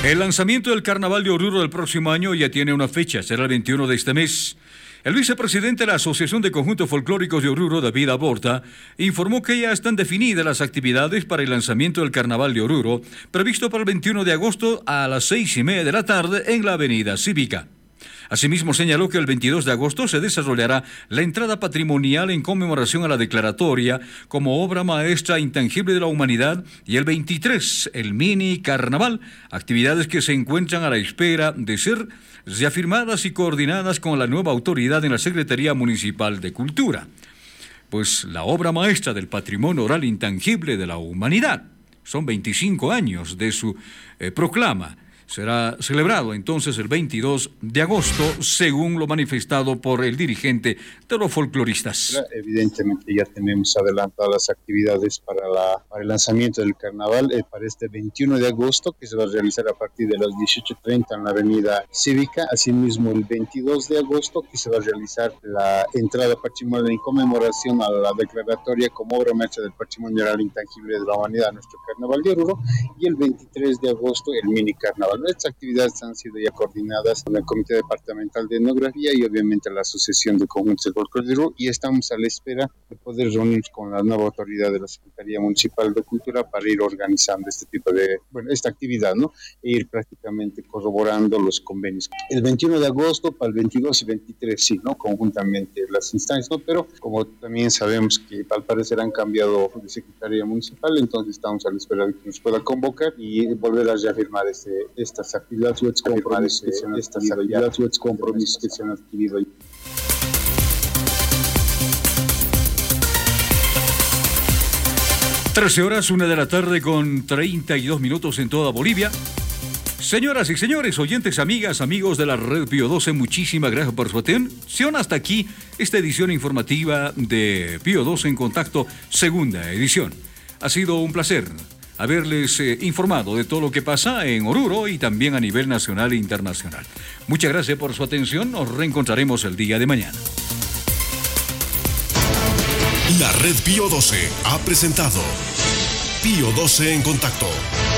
El lanzamiento del Carnaval de Oruro del próximo año ya tiene una fecha, será el 21 de este mes. El vicepresidente de la Asociación de Conjuntos Folclóricos de Oruro, David Aborta, informó que ya están definidas las actividades para el lanzamiento del Carnaval de Oruro, previsto para el 21 de agosto a las 6:30 de la tarde en la Avenida Cívica. Asimismo, señaló que el 22 de agosto se desarrollará la entrada patrimonial en conmemoración a la declaratoria como obra maestra intangible de la humanidad y el 23, el mini carnaval, actividades que se encuentran a la espera de ser reafirmadas y coordinadas con la nueva autoridad en la Secretaría Municipal de Cultura. Pues la obra maestra del patrimonio oral intangible de la humanidad, son 25 años de su proclama. Será celebrado entonces el 22 de agosto, según lo manifestado por el dirigente de los folcloristas. Evidentemente ya tenemos adelantadas las actividades para el lanzamiento del carnaval para este 21 de agosto, que se va a realizar a partir de las 18:30 en la Avenida Cívica. Asimismo, el 22 de agosto, que se va a realizar la entrada patrimonial en conmemoración a la declaratoria como obra maestra del patrimonio oral intangible de la humanidad, nuestro Carnaval de Oruro. Y el 23 de agosto, el mini carnaval. Estas actividades han sido ya coordinadas con el Comité Departamental de Etnografía y obviamente la Asociación de Conjuntos de Folclore de Oruro, y estamos a la espera de poder reunirnos con la nueva autoridad de la Secretaría Municipal de Cultura para ir organizando esta actividad, ¿no? E ir prácticamente corroborando los convenios. El 21 de agosto para el 22 y 23, sí, ¿no? Conjuntamente las instancias, ¿no? Pero como también sabemos que al parecer han cambiado de Secretaría Municipal, entonces estamos a la espera de que nos pueda convocar y volver a reafirmar estas actividades o compromisos que se han adquirido ahí. Horas, 1 de la tarde con 32 minutos en toda Bolivia. Señoras y señores, oyentes, amigas, amigos de la Red Pío 12, muchísimas gracias por su atención. Hasta aquí esta edición informativa de Pío 12 en Contacto, segunda edición. Ha sido un placer haberles informado de todo lo que pasa en Oruro y también a nivel nacional e internacional. Muchas gracias por su atención. Nos reencontraremos el día de mañana. La Red Pío 12 ha presentado Pío 12 en Contacto.